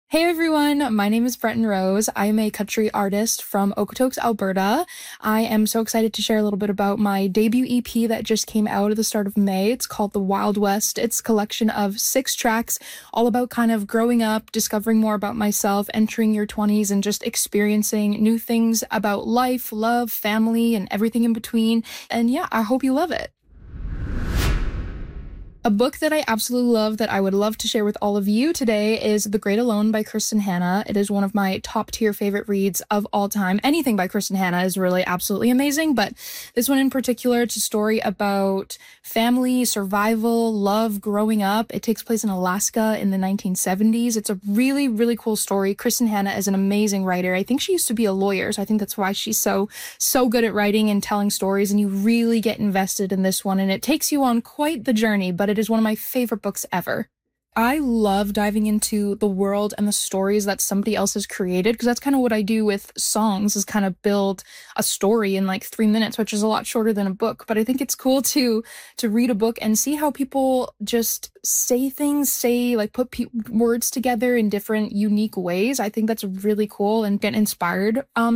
Hey everyone, my name is Bretton Rose. I am a country artist from Okotoks, Alberta. I am so excited to share a little bit about my debut EP that just came out at the start of May. It's called The Wild West. It's a collection of 6 tracks, all about kind of growing up, discovering more about myself, entering your 20s, and just experiencing new things about life, love, family, and everything in between. And yeah, I hope you love it. A book that I absolutely love that I would love to share with all of you today is The Great Alone by Kristen Hanna. It is one of my top tier favorite reads of all time. Anything by Kristen Hanna is really absolutely amazing, but this one in particular, it's a story about family, survival, love, growing up. It takes place in Alaska in the 1970s. It's a really, really cool story. Kristen Hanna is an amazing writer. I think she used to be a lawyer, so I think that's why she's so good at writing and telling stories, and you really get invested in this one, and it takes you on quite the journey, but it is one of my favorite books ever. I love diving into the world and the stories that somebody else has created because that's kind of what I do with songs is kind of build a story in like 3 minutes, which is a lot shorter than a book. But I think it's cool to read a book and see how people just say things, say like put words together in different unique ways. I think that's really cool and get inspired